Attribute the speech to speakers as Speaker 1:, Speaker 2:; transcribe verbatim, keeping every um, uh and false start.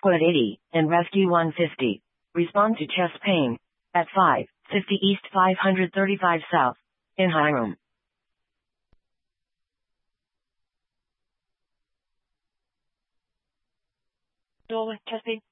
Speaker 1: Squad eighty, and Rescue one fifty. Respond to chest pain. At five fifty East five thirty-five South. In Hiram.
Speaker 2: Dolan, chest pain.